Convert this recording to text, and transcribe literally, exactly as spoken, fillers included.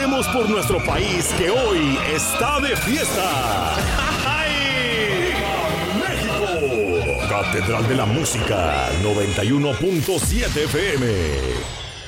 brindemos por nuestro país que hoy está de fiesta. ¡México! Catedral de la Música, noventa y uno punto siete F M.